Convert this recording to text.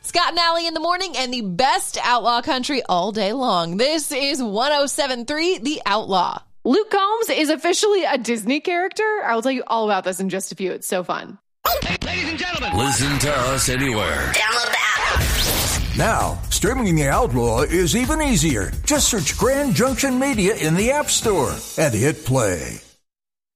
Scott and Allie in the morning and the best outlaw country all day long. This is 107.3 The Outlaw. Luke Combs is officially a Disney character. I will tell you all about this in just a few. It's so fun. Ladies and gentlemen, listen to us anywhere. Download the app. Now, streaming The Outlaw is even easier. Just search Grand Junction Media in the App Store and hit play.